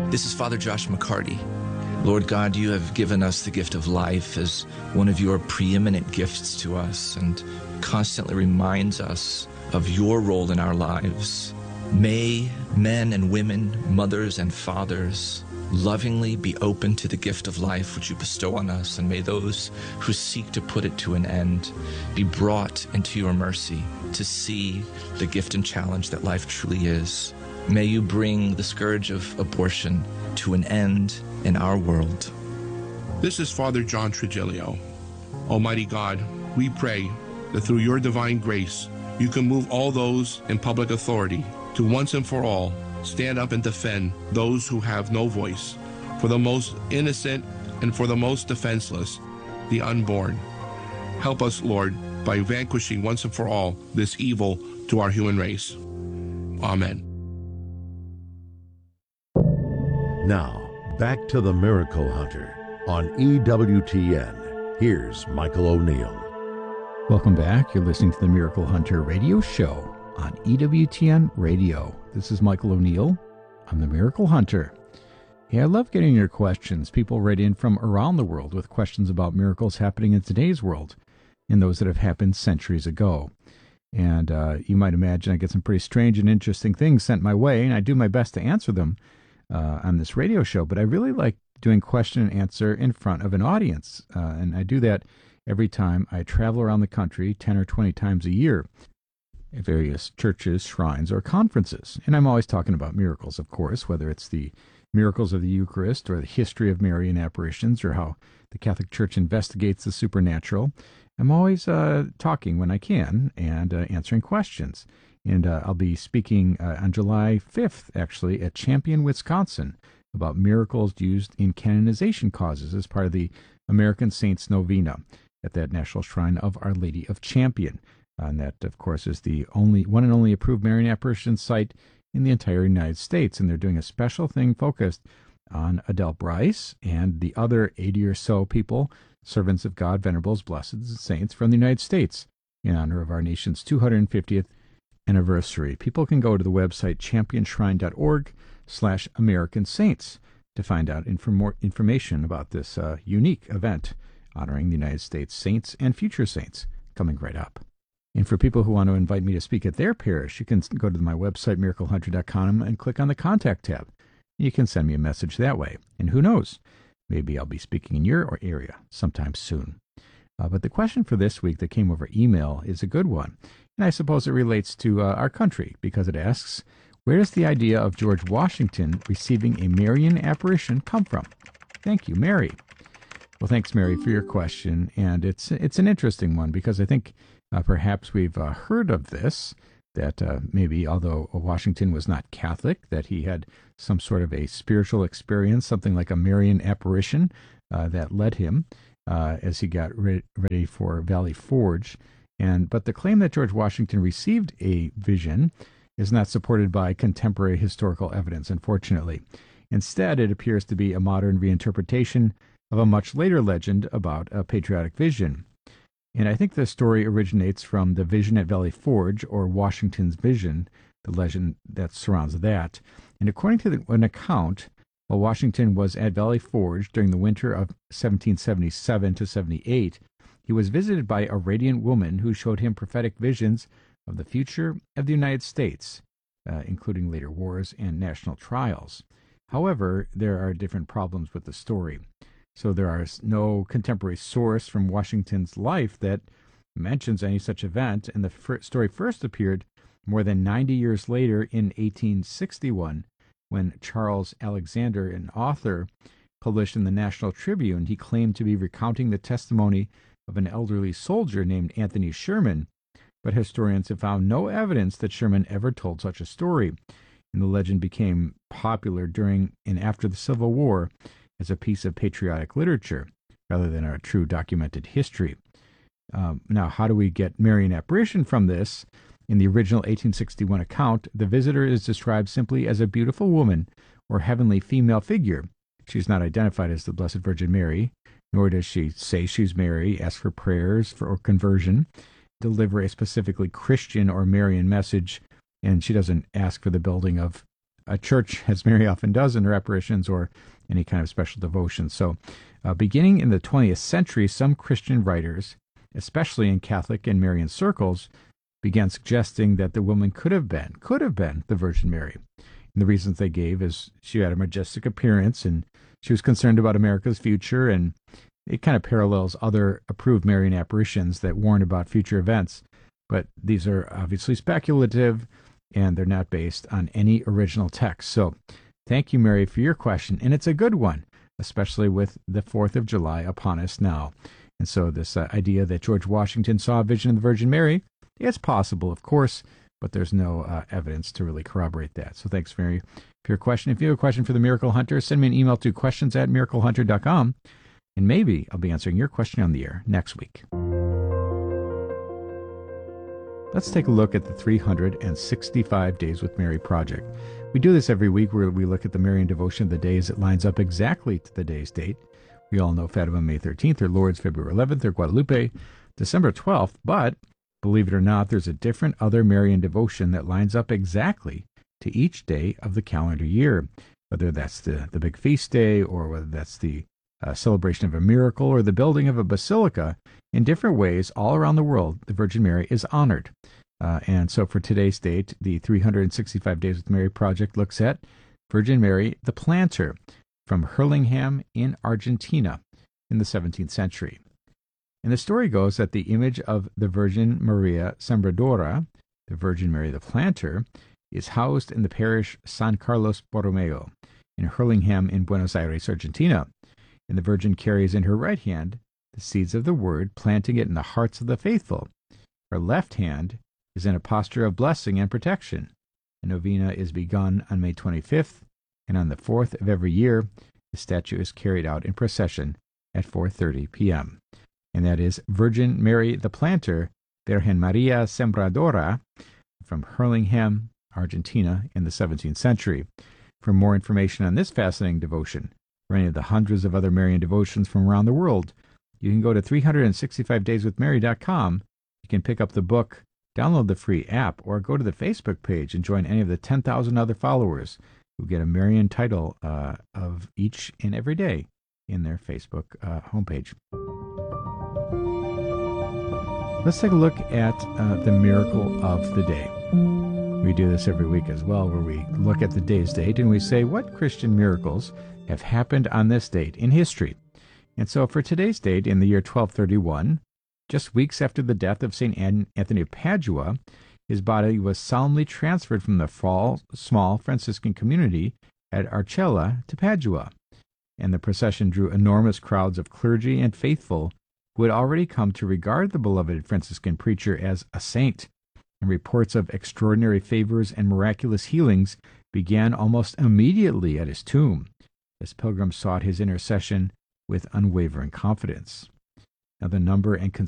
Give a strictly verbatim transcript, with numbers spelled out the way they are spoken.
This is Father Josh McCarty. Lord God, you have given us the gift of life as one of your preeminent gifts to us and constantly reminds us of your role in our lives. May men and women, mothers and fathers, lovingly be open to the gift of life which you bestow on us, and may those who seek to put it to an end be brought into your mercy to see the gift and challenge that life truly is. May you bring the scourge of abortion to an end in our world. This is Father John Trigilio. Almighty God, we pray that through your divine grace, you can move all those in public authority to once and for all stand up and defend those who have no voice, for the most innocent and for the most defenseless, the unborn. Help us, Lord, by vanquishing once and for all this evil to our human race. Amen. Now, back to the Miracle Hunter on E W T N. Here's Michael O'Neill. Welcome back. You're listening to the Miracle Hunter radio show on E W T N Radio. This is Michael O'Neill. I'm the Miracle Hunter. Yeah, I love getting your questions. People write in from around the world with questions about miracles happening in today's world and those that have happened centuries ago. And uh, you might imagine I get some pretty strange and interesting things sent my way, and I do my best to answer them uh, on this radio show. But I really like doing question and answer in front of an audience. Uh, and I do that every time I travel around the country ten or twenty times a year at various churches, shrines, or conferences. And I'm always talking about miracles, of course, whether it's the miracles of the Eucharist or the history of Marian apparitions or how the Catholic Church investigates the supernatural. I'm always uh, talking when I can and uh, answering questions. And uh, I'll be speaking uh, on July fifth, actually, at Champion, Wisconsin, about miracles used in canonization causes as part of the American Saints Novena at that National Shrine of Our Lady of Champion. And that, of course, is the only one and only approved Marian apparition site in the entire United States. And they're doing a special thing focused on Adele Bryce and the other eighty or so people, servants of God, venerables, blessed, and saints from the United States in honor of our nation's two hundred fiftieth anniversary. People can go to the website championshrine.org slash American Saints to find out inf- more information about this uh, unique event honoring the United States saints and future saints coming right up. And for people who want to invite me to speak at their parish, you can go to my website, miracle hunter dot com, and click on the Contact tab. You can send me a message that way. And who knows, maybe I'll be speaking in your area sometime soon. Uh, but the question for this week that came over email is a good one. And I suppose it relates to uh, our country, because it asks, where does the idea of George Washington receiving a Marian apparition come from? Thank you, Mary. Well, thanks, Mary, for your question. And it's it's an interesting one, because I think Uh, perhaps we've uh, heard of this, that uh, maybe although Washington was not Catholic, that he had some sort of a spiritual experience, something like a Marian apparition uh, that led him uh, as he got re- ready for Valley Forge. And But the claim that George Washington received a vision is not supported by contemporary historical evidence, unfortunately. Instead, it appears to be a modern reinterpretation of a much later legend about a patriotic vision. And I think the story originates from the vision at Valley Forge, or Washington's vision, the legend that surrounds that. And according to the, an account, while Washington was at Valley Forge during the winter of seventeen seventy-seven to seventy-eight, he was visited by a radiant woman who showed him prophetic visions of the future of the United States, uh, including later wars and national trials. However, there are different problems with the story. So there is no contemporary source from Washington's life that mentions any such event, and the fir- story first appeared more than ninety years later in eighteen sixty-one, when Charles Alexander, an author, published in the National Tribune. He claimed to be recounting the testimony of an elderly soldier named Anthony Sherman, but historians have found no evidence that Sherman ever told such a story, and the legend became popular during and after the Civil War as a piece of patriotic literature, rather than a true documented history. Um, now, how do we get Marian apparition from this? In the original eighteen sixty-one account, the visitor is described simply as a beautiful woman or heavenly female figure. She's not identified as the Blessed Virgin Mary, nor does she say she's Mary, ask for prayers for or conversion, deliver a specifically Christian or Marian message, and she doesn't ask for the building of a church, as Mary often does in her apparitions or any kind of special devotion. So uh, beginning in the twentieth century, some Christian writers, especially in Catholic and Marian circles, began suggesting that the woman could have been, could have been the Virgin Mary. And the reasons they gave is she had a majestic appearance and she was concerned about America's future, and it kind of parallels other approved Marian apparitions that warn about future events. But these are obviously speculative, and they're not based on any original text. So thank you, Mary, for your question. And it's a good one, especially with the fourth of July upon us now. And so this uh, idea that George Washington saw a vision of the Virgin Mary, it's possible, of course, but there's no uh, evidence to really corroborate that. So thanks, Mary, for your question. If you have a question for the Miracle Hunter, send me an email to questions at miracle hunter dot com, and maybe I'll be answering your question on the air next week. Let's take a look at the three hundred sixty-five Days with Mary project. We do this every week where we look at the Marian devotion of the day as it lines up exactly to the day's date. We all know Fatima May thirteenth, or Lourdes February eleventh, or Guadalupe December twelfth, but believe it or not, there's a different other Marian devotion that lines up exactly to each day of the calendar year, whether that's the, the big feast day or whether that's the uh, celebration of a miracle or the building of a basilica. In different ways, all around the world, the Virgin Mary is honored. Uh, and so for today's date, the three hundred sixty-five Days with Mary project looks at Virgin Mary the Planter from Hurlingham in Argentina in the seventeenth century. And the story goes that the image of the Virgin Maria Sembradora, the Virgin Mary the Planter, is housed in the parish San Carlos Borromeo in Hurlingham in Buenos Aires, Argentina. And the Virgin carries in her right hand the seeds of the Word, planting it in the hearts of the faithful. Her left hand is in a posture of blessing and protection. A novena is begun on May twenty-fifth, and on the fourth of every year, the statue is carried out in procession at four thirty p.m. And that is Virgin Mary the Planter, Virgen Maria Sembradora, from Hurlingham, Argentina, in the seventeenth century. For more information on this fascinating devotion, or any of the hundreds of other Marian devotions from around the world, you can go to three hundred sixty-five days with mary dot com. You can pick up the book, download the free app, or go to the Facebook page and join any of the ten thousand other followers who get a Marian title uh, of each and every day in their Facebook uh, homepage. Let's take a look at uh, the miracle of the day. We do this every week as well, where we look at the day's date and we say, what Christian miracles have happened on this date in history? And so for today's date, in the year twelve thirty-one, just weeks after the death of Saint Anthony of Padua, his body was solemnly transferred from the fall, small Franciscan community at Arcella to Padua. And the procession drew enormous crowds of clergy and faithful who had already come to regard the beloved Franciscan preacher as a saint. And reports of extraordinary favors and miraculous healings began almost immediately at his tomb, as pilgrims sought his intercession with unwavering confidence. Now, the number and